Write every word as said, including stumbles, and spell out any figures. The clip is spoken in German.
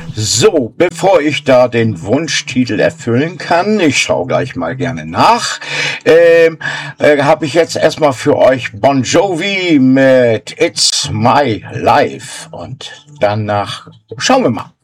So, bevor ich da den Wunschtitel erfüllen kann, ich schaue gleich mal gerne nach, ähm, äh, habe ich jetzt erstmal für euch Bon Jovi mit It's My Life und danach schauen wir mal.